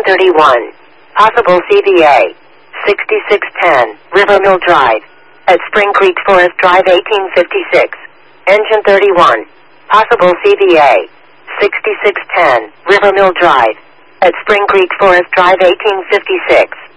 31. Possible CVA. 6610, River Mill Drive. At Spring Creek Forest Drive 1856. Engine 31. Possible CVA. 6610, River Mill Drive. At Spring Creek Forest Drive 1856.